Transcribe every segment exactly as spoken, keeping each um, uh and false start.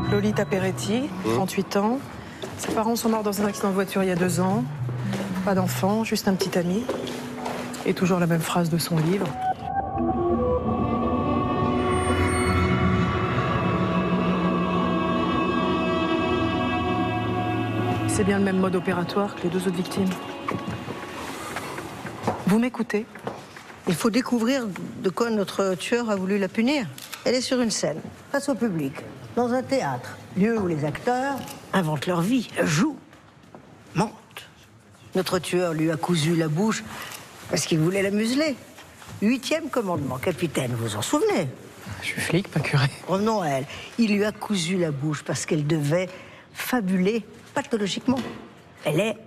Lolita Peretti, trente-huit ans. Ses parents sont morts dans un accident de voiture il y a deux ans. Pas d'enfant, juste un petit ami. Et toujours la même phrase de son livre. C'est bien le même mode opératoire que les deux autres victimes. Vous m'écoutez? Il faut découvrir de quoi notre tueur a voulu la punir. Elle est sur une scène, face au public, dans un théâtre, lieu où les acteurs inventent leur vie, jouent, mentent. Notre tueur lui a cousu la bouche parce qu'il voulait la museler. Huitième commandement, capitaine, vous vous en souvenez? Je suis flic, pas curé. Revenons à elle. Il lui a cousu la bouche parce qu'elle devait fabuler pathologiquement. Elle est...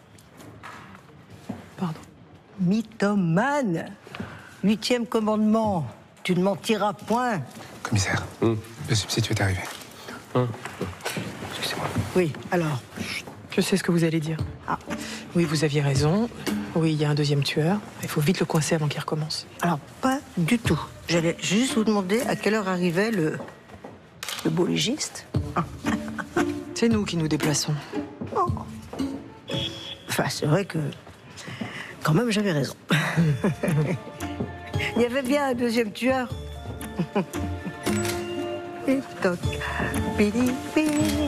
Pardon. mythomane. Huitième commandement. Tu ne mentiras point. Commissaire, hum. le substitut est arrivé. Hum. Excusez-moi. Oui, alors. Je sais ce que vous allez dire. Ah. Oui, vous aviez raison. Oui, il y a un deuxième tueur. Il faut vite le coincer avant qu'il recommence. Alors, pas du tout. J'allais juste vous demander à quelle heure arrivait le... le beau légiste. Ah. C'est nous qui nous déplaçons. Oh. Enfin, c'est vrai que... quand même, j'avais raison. Il y avait bien un deuxième tueur. Et toc, pili, pili.